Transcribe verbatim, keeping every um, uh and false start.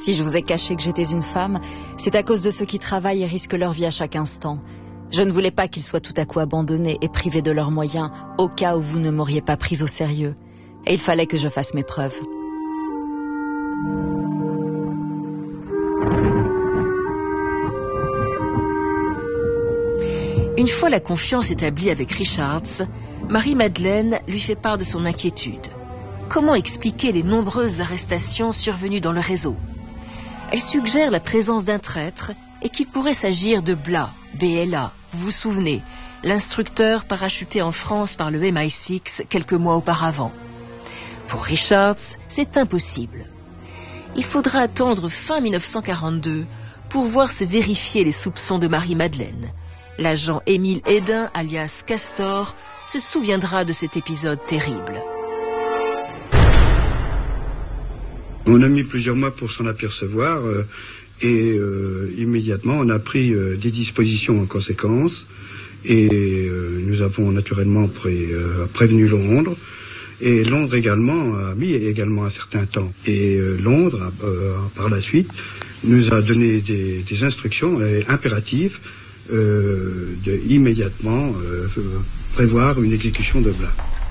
Si je vous ai caché que j'étais une femme, c'est à cause de ceux qui travaillent et risquent leur vie à chaque instant. Je ne voulais pas qu'ils soient tout à coup abandonnés et privés de leurs moyens, au cas où vous ne m'auriez pas prise au sérieux. Et il fallait que je fasse mes preuves. Une fois la confiance établie avec Richards, Marie-Madeleine lui fait part de son inquiétude. Comment expliquer les nombreuses arrestations survenues dans le réseau? Elle suggère la présence d'un traître et qu'il pourrait s'agir de Blas, B L A, vous vous souvenez, l'instructeur parachuté en France par le M I six quelques mois auparavant. Pour Richards, c'est impossible. Il faudra attendre fin mille neuf cent quarante-deux pour voir se vérifier les soupçons de Marie-Madeleine. L'agent Émile Hédin, alias Castor, se souviendra de cet épisode terrible. On a mis plusieurs mois pour s'en apercevoir euh, et euh, immédiatement on a pris euh, des dispositions en conséquence et euh, nous avons naturellement pré, euh, prévenu Londres et Londres également a mis également un certain temps et euh, Londres euh, par la suite nous a donné des, des instructions euh, impératives euh, de immédiatement euh, prévoir une exécution de Blas.